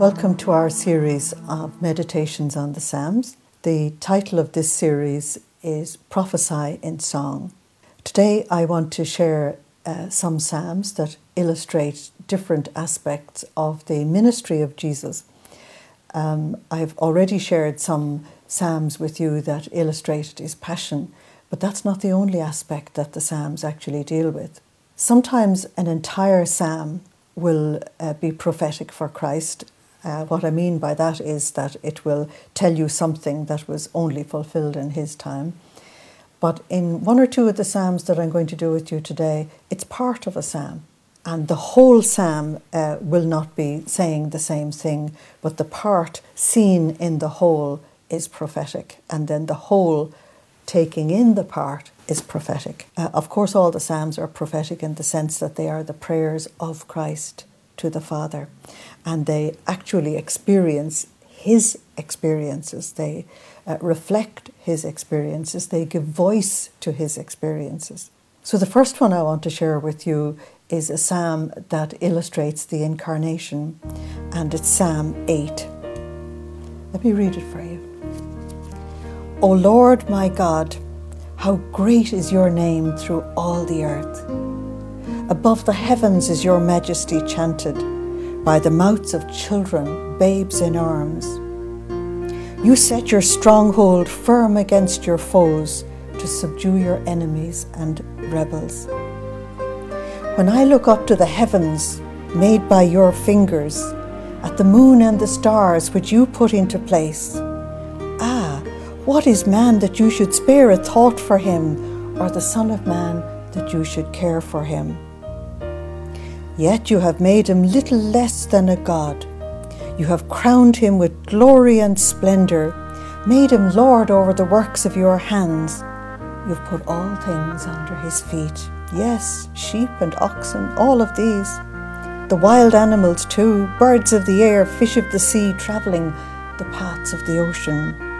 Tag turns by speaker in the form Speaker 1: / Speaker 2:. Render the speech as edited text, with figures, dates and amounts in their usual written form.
Speaker 1: Welcome to our series of meditations on the Psalms. The title of this series is Prophesy in Song. Today I want to share some Psalms that illustrate different aspects of the ministry of Jesus. I've already shared some Psalms with you that illustrated his passion, but that's not the only aspect that the Psalms actually deal with. Sometimes an entire Psalm will be prophetic for Christ. What I mean by that is that it will tell you something that was only fulfilled in his time. But in one or two of the Psalms that I'm going to do with you today, it's part of a Psalm. And the whole Psalm will not be saying the same thing, but the part seen in the whole is prophetic. And then the whole taking in the part is prophetic. Of course, all the Psalms are prophetic in the sense that they are the prayers of Christ to the Father, and they actually experience his experiences. They reflect his experiences. They give voice to his experiences. So the first one I want to share with you is a psalm that illustrates the incarnation, and it's Psalm 8. Let me read it for you. O Lord my God, how great is your name through all the earth. Above the heavens is your majesty chanted by the mouths of children, babes in arms. You set your stronghold firm against your foes to subdue your enemies and rebels. When I look up to the heavens made by your fingers, at the moon and the stars which you put into place, what is man that you should spare a thought for him, or the Son of Man that you should care for him? Yet you have made him little less than a god. You have crowned him with glory and splendor, made him lord over the works of your hands. You've put all things under his feet. Yes, sheep and oxen, all of these. The wild animals too, birds of the air, fish of the sea, travelling the paths of the ocean.